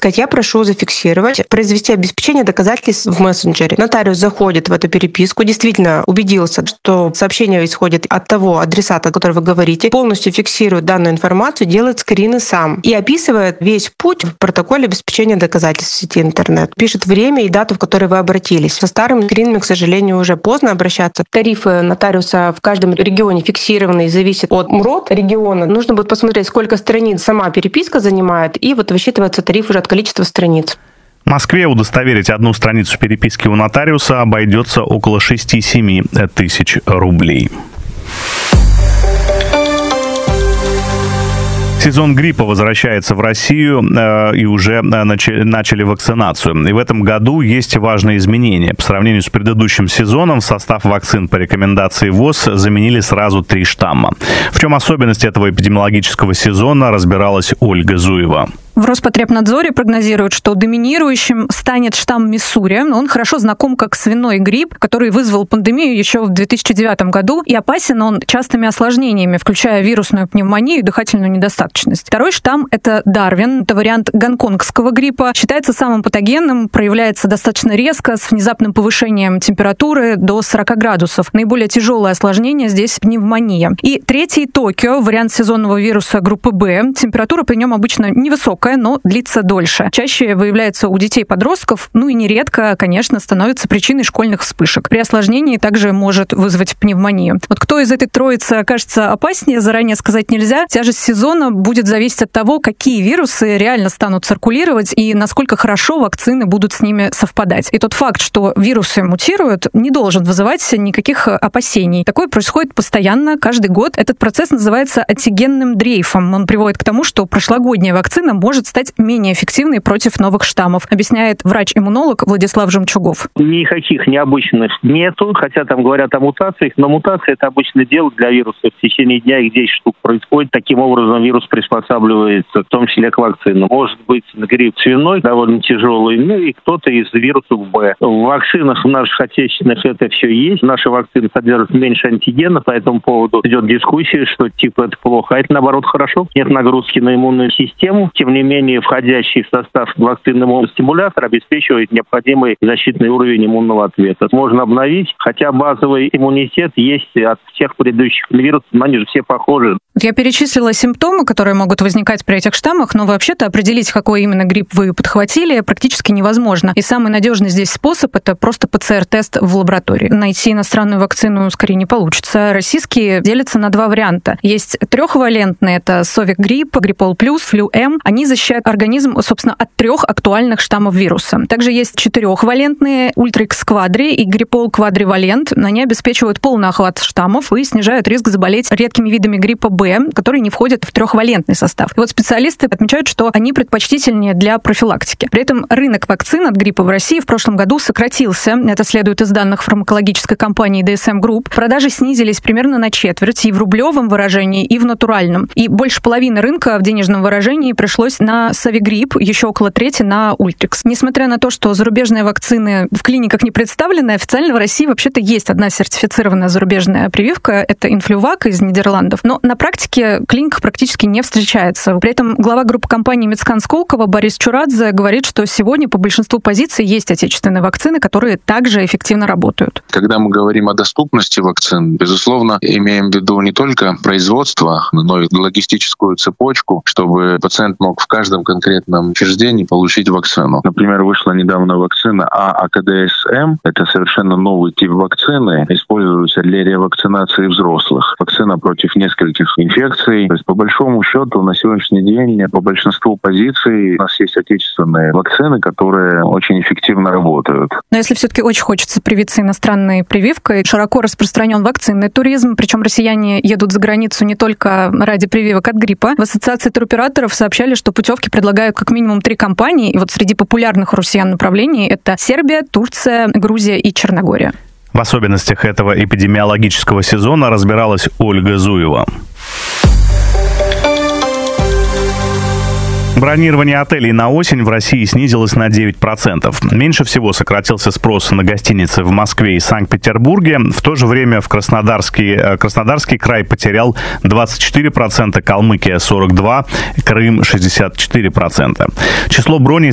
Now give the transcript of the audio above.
сказать: я прошу зафиксировать, произвести обеспечение доказательств в мессенджере. Нотариус заходит в эту переписку, действительно убедился, что сообщение исходит от того адресата, о котором вы говорите, полностью фиксирует данную информацию, делает скрины сам и описывает весь путь в протоколе обеспечения доказательств в сети интернет. Пишет время и дату, в которой вы обратились. Со старыми скринами, к сожалению, уже поздно обращаться. Тарифы нотариуса в каждом регионе фиксированы и зависят от МРОД региона. Нужно будет посмотреть, сколько страниц сама переписка занимает, и вот высчитывается тариф уже от количества страниц. В Москве удостоверить одну страницу переписки у нотариуса обойдется около 6-7 тысяч рублей. Сезон гриппа возвращается в Россию и уже начали вакцинацию. И в этом году есть важные изменения. По сравнению с предыдущим сезоном в состав вакцин по рекомендации ВОЗ заменили сразу 3 штамма. В чем особенность этого эпидемиологического сезона, разбиралась Ольга Зуева. В Роспотребнадзоре прогнозируют, что доминирующим станет штамм Миссури. Он хорошо знаком как свиной грипп, который вызвал пандемию еще в 2009 году, и опасен он частыми осложнениями, включая вирусную пневмонию и дыхательную недостаточность. Второй штамм — это Дарвин. Это вариант гонконгского гриппа. Считается самым патогенным, проявляется достаточно резко, с внезапным повышением температуры до 40 градусов. Наиболее тяжелое осложнение здесь — пневмония. И третий — Токио, вариант сезонного вируса группы Б. Температура при нем обычно невысокая, но длится дольше. Чаще выявляется у детей-подростков, и нередко, конечно, становится причиной школьных вспышек. При осложнении также может вызвать пневмонию. Вот кто из этой троицы окажется опаснее, заранее сказать нельзя. Тяжесть сезона будет зависеть от того, какие вирусы реально станут циркулировать и насколько хорошо вакцины будут с ними совпадать. И тот факт, что вирусы мутируют, не должен вызывать никаких опасений. Такое происходит постоянно, каждый год. Этот процесс называется антигенным дрейфом. Он приводит к тому, что прошлогодняя вакцина может стать менее эффективной против новых штаммов, объясняет врач-иммунолог Владислав Жемчугов. Никаких необычных нету, хотя там говорят о мутациях, но мутация — это обычное дело для вируса. В течение дня их 10 штук происходит. Таким образом вирус приспосабливается, в том числе к вакцинам. Может быть грипп свиной, довольно тяжелый, и кто-то из вирусов Б. В вакцинах наших отечественных это все есть. Наши вакцины содержат меньше антигенов, по этому поводу идет дискуссия, что это плохо, а это наоборот хорошо. Нет нагрузки на иммунную систему. Тем не менее, входящий в состав вакцины иммуностимулятор обеспечивает необходимый защитный уровень иммунного ответа. Можно обновить, хотя базовый иммунитет есть от всех предыдущих вирусов, но они же все похожи. Я перечислила симптомы, которые могут возникать при этих штаммах, но вообще-то определить, какой именно грипп вы подхватили, практически невозможно. И самый надежный здесь способ — это просто ПЦР-тест в лаборатории. Найти иностранную вакцину скорее не получится. Российские делятся на 2 варианта. Есть 3-валентные, это Совик-грипп, Гриппол плюс, Флю-М. Они защищают организм, собственно, от 3 актуальных штаммов вируса. Также есть 4-валентные Ультрикс-квадри и Гриппол-квадривалент. Они обеспечивают полный охват штаммов и снижают риск заболеть редкими видами гриппа Б, которые не входят в 3-валентный состав. И вот специалисты отмечают, что они предпочтительнее для профилактики. При этом рынок вакцин от гриппа в России в прошлом году сократился. Это следует из данных фармакологической компании DSM Group. Продажи снизились примерно на четверть и в рублевом выражении, и в натуральном. И больше половины рынка в денежном выражении пришлось на Совигрипп, еще около трети на Ультрикс. Несмотря на то, что зарубежные вакцины в клиниках не представлены, официально в России вообще-то есть одна сертифицированная зарубежная прививка. Это Инфлювак из Нидерландов. Но на практике в клиниках практически не встречается. При этом глава группы компании Мецкан Сколково Борис Чурадзе говорит, что сегодня по большинству позиций есть отечественные вакцины, которые также эффективно работают. Когда мы говорим о доступности вакцин, безусловно, имеем в виду не только производство, но и логистическую цепочку, чтобы пациент мог в каждом конкретном учреждении получить вакцину. Например, вышла недавно вакцина АКДСМ. Это совершенно новый тип вакцины. Используется для ревакцинации взрослых. Вакцина против нескольких инфекций. То есть, по большому счету, на сегодняшний день по большинству позиций у нас есть отечественные вакцины, которые очень эффективно работают. Но если все-таки очень хочется привиться иностранной прививкой, широко распространен вакцинный туризм, причем россияне едут за границу не только ради прививок от гриппа. В Ассоциации туроператоров сообщали, что путевки предлагают как минимум 3 компании, и вот среди популярных у россиян направлений это Сербия, Турция, Грузия и Черногория. В особенностях этого эпидемиологического сезона разбиралась Ольга Зуева. Бронирование отелей на осень в России снизилось на 9%. Меньше всего сократился спрос на гостиницы в Москве и Санкт-Петербурге. В то же время в Краснодарский край потерял 24%, Калмыкия 42%, Крым 64%. Число броней